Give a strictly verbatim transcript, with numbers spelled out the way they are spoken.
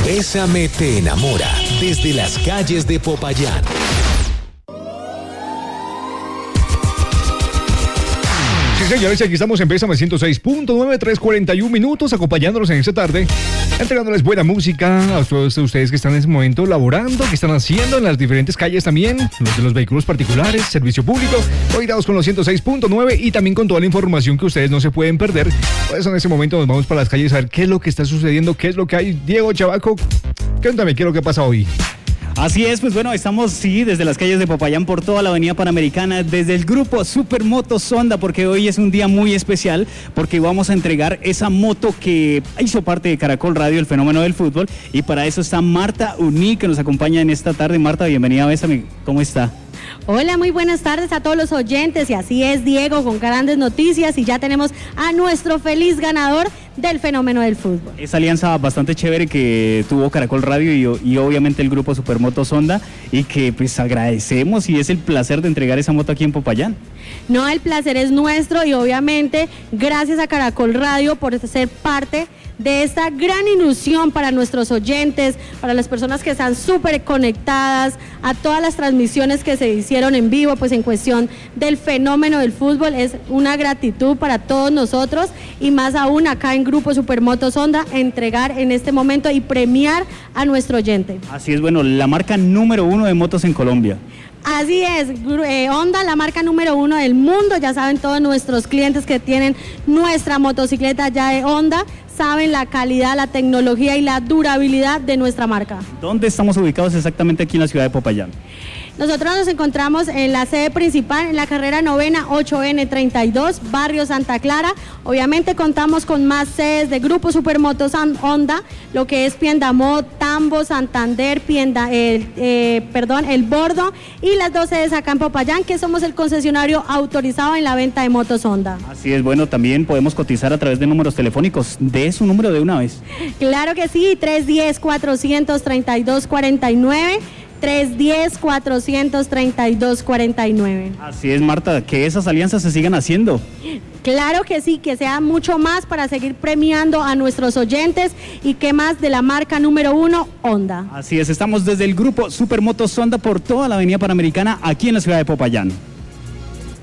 Bésame te enamora desde las calles de Popayán. Sí, señores, aquí estamos en Bésame ciento seis punto nueve, tres cuarenta y uno minutos, acompañándolos en esta tarde, entregándoles buena música a todos ustedes que están en ese momento laborando, que están haciendo en las diferentes calles también, los de los vehículos particulares, servicio público, oídos con los ciento seis punto nueve y también con toda la información que ustedes no se pueden perder. Por eso en este momento nos vamos para las calles a ver qué es lo que está sucediendo, qué es lo que hay. Diego Chavaco, cuéntame qué es lo que pasa hoy. Así es, pues bueno, estamos sí desde las calles de Popayán por toda la avenida Panamericana, desde el grupo Supermotos Honda, porque hoy es un día muy especial, porque vamos a entregar esa moto que hizo parte de Caracol Radio, el fenómeno del fútbol, y para eso está Marta Uní, que nos acompaña en esta tarde. Marta, bienvenida a Bésame, ¿cómo está? Hola, muy buenas tardes a todos los oyentes, y así es, Diego, con grandes noticias, y ya tenemos a nuestro feliz ganador del fenómeno del fútbol. Esa alianza bastante chévere que tuvo Caracol Radio y, y obviamente el grupo Supermotos Honda, y que pues agradecemos, y es el placer de entregar esa moto aquí en Popayán. No, el placer es nuestro, y obviamente gracias a Caracol Radio por ser parte de esta gran ilusión para nuestros oyentes, para las personas que están súper conectadas a todas las transmisiones que se hicieron en vivo, pues en cuestión del fenómeno del fútbol. Es una gratitud para todos nosotros, y más aún acá en Grupo Supermotos Honda, entregar en este momento y premiar a nuestro oyente. Así es, bueno, la marca número uno de motos en Colombia. Así es, eh, Honda, la marca número uno del mundo. Ya saben todos nuestros clientes que tienen nuestra motocicleta ya de Honda, saben la calidad, la tecnología y la durabilidad de nuestra marca. ¿Dónde estamos ubicados exactamente aquí en la ciudad de Popayán? Nosotros nos encontramos en la sede principal, en la carrera novena ocho ene treinta y dos, barrio Santa Clara. Obviamente contamos con más sedes de Grupo Supermotos Honda, lo que es Piendamó, Tambo, Santander, Pienda, eh, eh, perdón, El Bordo, y las dos sedes acá en Popayán, que somos el concesionario autorizado en la venta de motos Honda. Así es, bueno, también podemos cotizar a través de números telefónicos. ¿De su número de una vez? Claro que sí, tres uno cero, cuatro tres dos, cuatro nueve, tres uno cero, cuatro tres dos, cuatro nueve. Así es, Marta, que esas alianzas se sigan haciendo. Claro que sí, que sea mucho más para seguir premiando a nuestros oyentes, y que más de la marca número uno, Honda. Así es, estamos desde el grupo Supermotos Honda por toda la avenida Panamericana aquí en la ciudad de Popayán.